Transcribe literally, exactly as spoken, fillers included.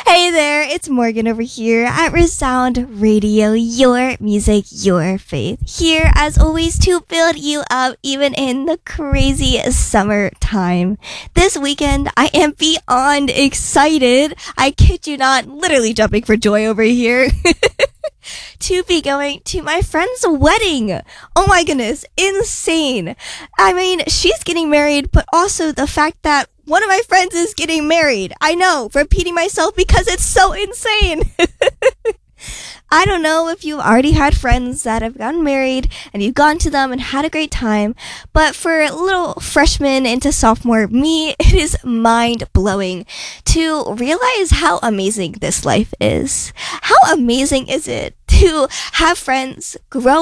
Hey there, it's Morgan over here at Resound Radio, your music, your faith. Here, as always, to build you up even in the crazy summertime. This weekend, I am beyond excited. I kid you not, literally jumping for joy over here. To be going to my friend's wedding. Oh my goodness, insane. I mean, she's getting married, but also the fact that one of my friends is getting married. I know, repeating myself because it's so insane. I don't know if you've already had friends that have gotten married and you've gone to them and had a great time, but for little freshman into sophomore me, it is mind-blowing to realize how amazing this life is. How amazing is it to have friends grow